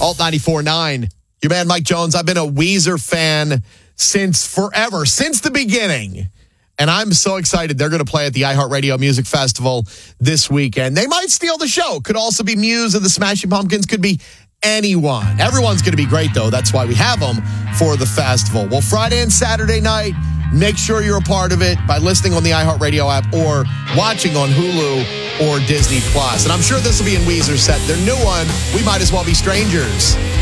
Alt 94.9. Your man, Mike Jones. I've been a Weezer fan since forever, since the beginning. And I'm so excited. They're going to play at the iHeartRadio Music Festival this weekend. They might steal the show. Could also be Muse and the Smashing Pumpkins. Could be anyone. Everyone's going to be great, though. That's why we have them for the festival. Well, Friday and Saturday night, make sure you're a part of it by listening on the iHeartRadio app or watching on Hulu or Disney+. And I'm sure this will be in Weezer's set. Their new one, We Might As Well Be Strangers.